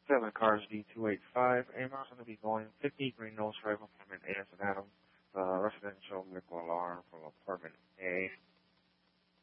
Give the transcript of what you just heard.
7 cars D285. Amos going to be going 50 Green Nose Drive, apartment A as an Adam. Residential vehicle alarm from apartment A.